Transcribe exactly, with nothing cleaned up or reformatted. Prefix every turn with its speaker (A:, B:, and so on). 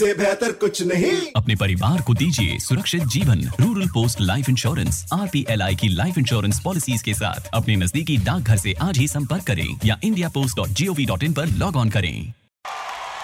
A: से बेहतर कुछ नहीं।
B: अपने परिवार को दीजिए सुरक्षित जीवन। Rural post life insurance R P L I की लाइफ इंश्योरेंस पॉलिसीज के साथ अपने नजदीकी डाकघर से आज ही संपर्क करें या India post dot G O V dot in पर लॉग ऑन करें।